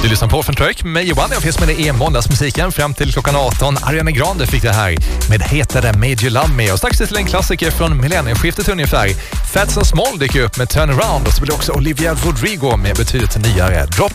Du lyssnar på Från Tröck med Johan. Jag finns med dig i måndagsmusiken fram till klockan 18. Ariana Grande fick det här med Hetare Made You Love Me. Och strax till en klassiker från millennieskiftet ungefär. Fats and Small dyker upp med Turn Around. Och så blir det också Olivia Rodrigo med betydligt nyare Drop